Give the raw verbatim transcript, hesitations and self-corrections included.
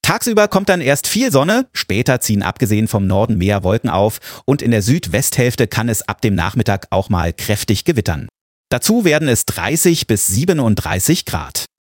Tagsüber kommt dann erst viel Sonne, später ziehen abgesehen vom Norden mehr Wolken auf und in der Südwesthälfte kann es ab dem Nachmittag auch mal kräftig gewittern. Dazu werden es dreißig bis siebenunddreißig Grad.